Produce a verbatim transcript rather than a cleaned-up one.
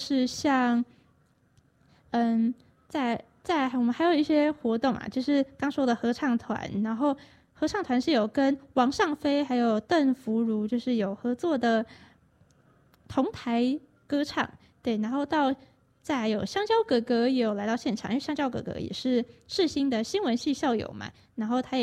是像，嗯，在在我们还有一些活动啊，就是刚说的合唱团，然后合唱团是有跟王尚飞还有邓福如就是有合作的同台歌唱，对，然后到再有香蕉哥哥也有来到现场，因为香蕉哥哥也是世新的新闻系校友嘛，然后他也